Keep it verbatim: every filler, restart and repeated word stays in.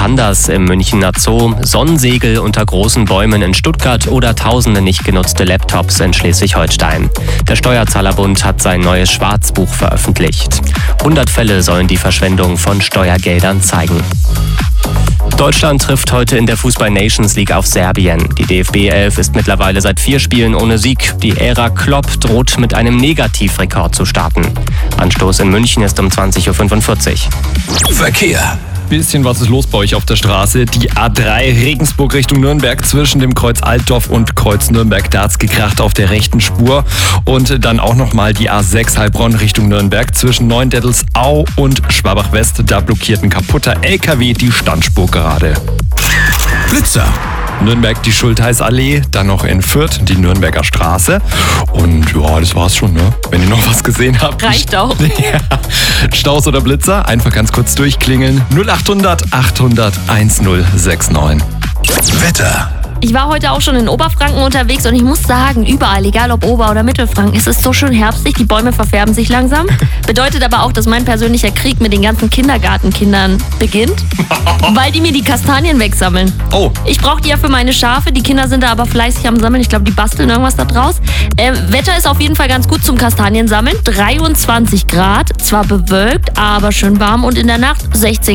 Pandas im Münchner Zoo, Sonnensegel unter großen Bäumen in Stuttgart oder tausende nicht genutzte Laptops in Schleswig-Holstein. Der Steuerzahlerbund hat sein neues Schwarzbuch veröffentlicht. hundert Fälle sollen die Verschwendung von Steuergeldern zeigen. Deutschland trifft heute in der Fußball-Nations League auf Serbien. Die D F B elf ist mittlerweile seit vier Spielen ohne Sieg. Die Ära Klopp droht mit einem Negativrekord zu starten. Anstoß in München ist um zwanzig Uhr fünfundvierzig. Verkehr. Bisschen was ist los bei euch auf der Straße. Die A drei Regensburg Richtung Nürnberg zwischen dem Kreuz Altdorf und Kreuz Nürnberg. Da hat's gekracht auf der rechten Spur. Und dann auch nochmal die A sechs Heilbronn Richtung Nürnberg zwischen Neuendettelsau und Schwabach West. Da blockiert ein kaputter L K W die Standspur gerade. Blitzer. Nürnberg die Schultheißallee, dann noch in Fürth die Nürnberger Straße. Und ja, das war's schon, ne? Wenn ihr noch was gesehen habt. Reicht auch. Ja. Staus oder Blitzer, einfach ganz kurz durchklingeln. null achthundert achthundert1069. Wetter. Ich war heute auch schon in Oberfranken unterwegs und ich muss sagen, überall, egal ob Ober- oder Mittelfranken, es ist so schön herbstlich, die Bäume verfärben sich langsam. Bedeutet aber auch, dass mein persönlicher Krieg mit den ganzen Kindergartenkindern beginnt, weil die mir die Kastanien wegsammeln. Oh. Ich brauche die ja für meine Schafe, die Kinder sind da aber fleißig am Sammeln, ich glaube, die basteln irgendwas da draus. Äh, Wetter ist auf jeden Fall ganz gut zum Kastaniensammeln, dreiundzwanzig Grad, zwar bewölkt, aber schön warm und in der Nacht sechzehn